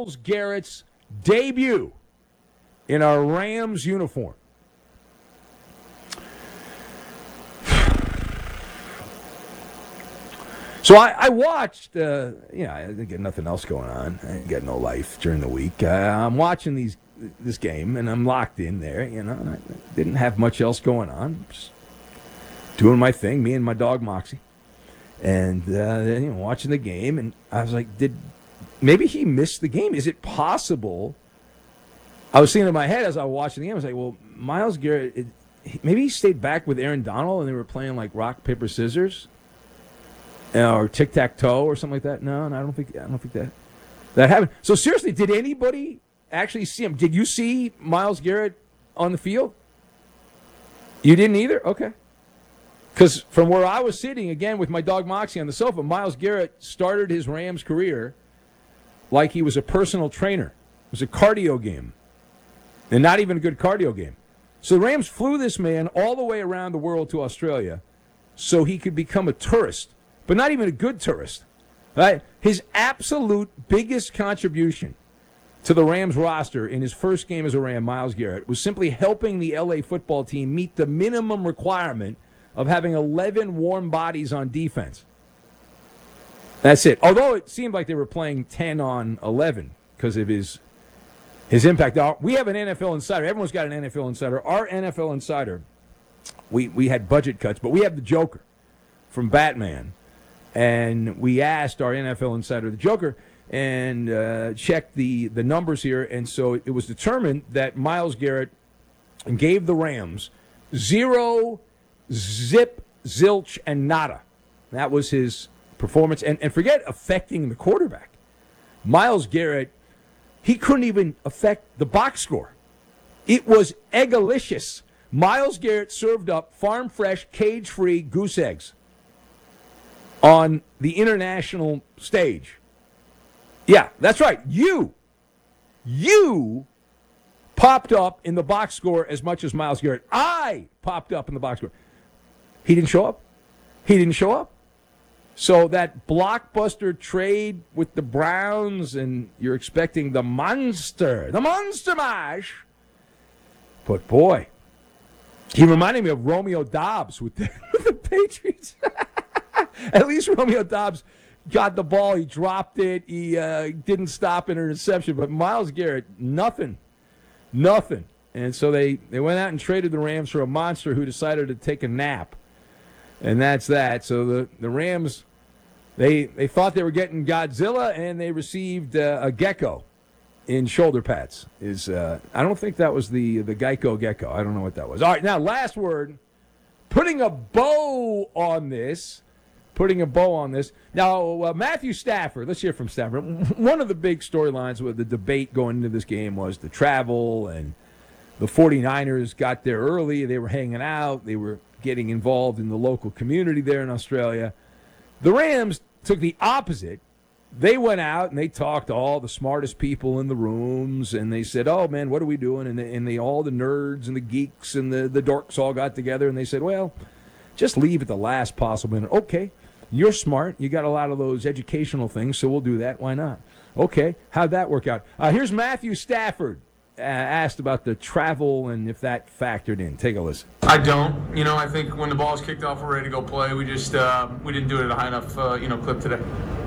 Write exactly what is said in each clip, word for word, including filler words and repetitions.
Myles Garrett's debut in a Rams uniform. So I, I watched, uh, you know, I got nothing else going on. I got no life during the week. Uh, I'm watching these this game, and I'm locked in there, you know. And I didn't have much else going on. Just doing my thing, me and my dog Moxie. And, uh, you know, watching the game, and I was like, did maybe he missed the game? Is it possible? I was thinking in my head as I was watching the game, I was like, well, Myles Garrett, it, maybe he stayed back with Aaron Donald, and they were playing like rock, paper, scissors. Or tic tac toe or something like that. No, no, I don't think I don't think that that happened. So seriously, did anybody actually see him? Did you see Myles Garrett on the field? You didn't either? Okay. Because from where I was sitting, again, with my dog Moxie on the sofa, Myles Garrett started his Rams career like he was a personal trainer. It was a cardio game. And not even a good cardio game. So the Rams flew this man all the way around the world to Australia so he could become a tourist. But not even a good tourist. Right? His absolute biggest contribution to the Rams roster in his first game as a Ram, Myles Garrett, was simply helping the L A football team meet the minimum requirement of having eleven warm bodies on defense. That's it. Although it seemed like they were playing ten on eleven because of his his impact. Now, we have an N F L insider. Everyone's got an N F L insider. Our N F L insider, we, we had budget cuts, but we have the Joker from Batman. And we asked our N F L insider, the Joker, and uh, checked the, the numbers here. And so it was determined that Myles Garrett gave the Rams zero, zip, zilch, and nada. That was his performance. And, and forget affecting the quarterback. Myles Garrett, he couldn't even affect the box score. It was eggalicious. Myles Garrett served up farm-fresh, cage-free goose eggs on the international stage. Yeah, that's right. You, you popped up in the box score as much as Myles Garrett. I popped up in the box score. He didn't show up. He didn't show up. So that blockbuster trade with the Browns, and you're expecting the monster, the monster mash. But boy, he reminded me of Romeo Dobbs with the, with the Patriots. At least Romeo Dobbs got the ball. He dropped it. He uh, didn't stop an interception. But Myles Garrett, nothing. Nothing. And so they, they went out and traded the Rams for a monster who decided to take a nap. And that's that. So the, the Rams, they they thought they were getting Godzilla, and they received uh, a gecko in shoulder pads. Is uh, I don't think that was the, the Geico gecko. I don't know what that was. All right, now, last word. Putting a bow on this. Putting a bow on this. Now, uh, Matthew Stafford, let's hear from Stafford. One of the big storylines with the debate going into this game was the travel, and the 49ers got there early. They were hanging out. They were getting involved in the local community there in Australia. The Rams took the opposite. They went out and they talked to all the smartest people in the rooms, and they said, oh, man, what are we doing? And, they, and they, all the nerds and the geeks and the, the dorks all got together, and they said, well, just leave at the last possible minute. Okay. You're smart. You got a lot of those educational things, so we'll do that. Why not? Okay. How'd that work out? Uh, here's Matthew Stafford uh, asked about the travel and if that factored in. Take a listen. I don't. You know, I think when the ball's kicked off, we're ready to go play. We just uh, we didn't do it at a high enough uh, you know clip today.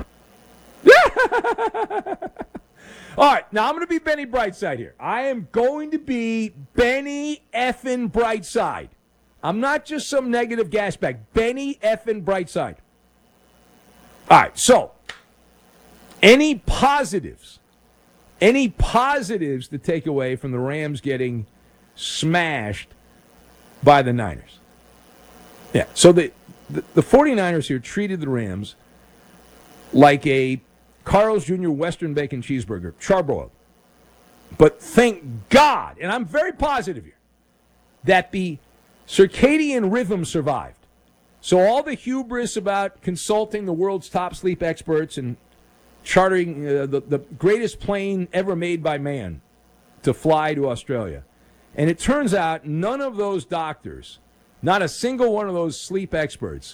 All right. Now I'm going to be Benny Brightside here. I am going to be Benny effing Brightside. I'm not just some negative gas bag. Benny effing Brightside. All right, so any positives, any positives to take away from the Rams getting smashed by the Niners? Yeah, so the, the, the 49ers here treated the Rams like a Carl's Junior Western Bacon Cheeseburger, charbroiled. But thank God, and I'm very positive here, that the circadian rhythm survived. So all the hubris about consulting the world's top sleep experts and chartering uh, the, the greatest plane ever made by man to fly to Australia. And it turns out none of those doctors, not a single one of those sleep experts,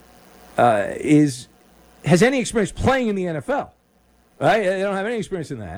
uh, is has any experience playing in the N F L. Right? They don't have any experience in that.